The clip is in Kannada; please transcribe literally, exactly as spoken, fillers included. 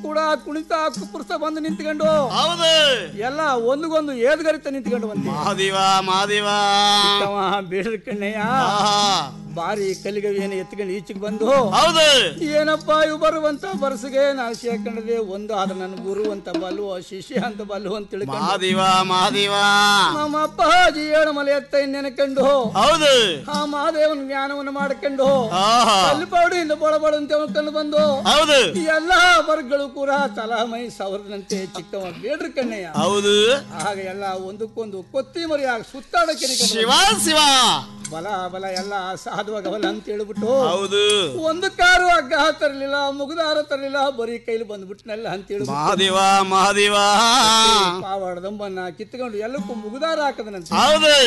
ಕೂಡ ಕುಣಿತ ಕುಪ್ಪುರ್ಸ ಬಂದು ನಿಂತ್ಕೊಂಡು ಹೌದು ಎಲ್ಲ ಒಂದಗೊಂದು ಏದ್ಗರಿತ ನಿಂತ್ಕೊಂಡು ಬಂದ ಮಹಾದೇವ ಮಹಾದೇವ ಬೇಡ್ರ ಕಣ್ಣಯ್ಯ ಬಾರಿ ಕಲಿಗವಿಯನ್ನು ಎತ್ಕೊಂಡು ಈಚೆಗೆ ಬಂದು ಹೌದು ಏನಪ್ಪಾ ಇವು ಬರುವಂತ ಬರಸಿಗೆ ನಾವು ಸೇರ್ಕೊಂಡ್ರೆ ಒಂದು ಆದ್ರೆ ನನ್ನ ಗುರು ಅಂತ ಬಲ್ಲು ಶಿಷ್ಯ ಅಂತ ಬಲ್ಲು ಅಂತ ತಿಳ್ಕೊಂಡು ಮಹಾದೇವ ಮಹಾದೇವ ನಮ್ಮ ಅಪ್ಪಾಜಿ ಏಳು ಮಲೆ ಎತ್ತ ನೆನಕೊಂಡು ಹೌದು ಆ ಮಹಾದೇವನ ಜ್ಞಾನವನ್ನು ಮಾಡ್ಕೊಂಡು ಆಹಾ ಅಲ್ಲಿ ಬಾಡಿಯಿಂದ ಬಡಬಡ ಅಂತ ಹೇಳ್ಕೊಂಡು ಬಂದು ಹೌದು ಎಲ್ಲಾ ವರ್ಗಗಳು ಕೂಡ ತಲಾ ಮೈ ಸಾವಿರದಂತೆ ಚಿಕ್ಕವ ಬೇಡ್ರ ಕಣ್ಣಯ್ಯ ಹೌದು ಆಗ ಎಲ್ಲ ಒಂದಕ್ಕೊಂದು ಕೊತ್ತಿ ಮರಿಯಾಗಿ ಸುತ್ತಾಡಕ್ಕೆ ಶಿವ ಶಿವ ಬಲ ಬಲ ಎಲ್ಲ ಸಾಧುವಾಗವಲ್ಲ ಅಂತ ಹೇಳ್ಬಿಟ್ಟು ಹೌದು ಒಂದು ಕಾರು ಹಗ್ಗ ತರಲಿಲ್ಲ ಮುಗುದಾರ ತರಲಿಲ್ಲ ಬರೀ ಕೈಲಿ ಬಂದ್ಬಿಟ್ನಲ್ಲ ಅಂತ ಹೇಳ್ಬಿಟ್ಟು ಮಹಾದೇವ ಮಹಾದೇವ ಪಾವಾಡದಂಬನ್ನ ಕಿತ್ಕೊಂಡು ಎಲ್ಲಕ್ಕೂ ಮುಗುದಾರ ಹಾಕದನಂತೆ ಹೌದು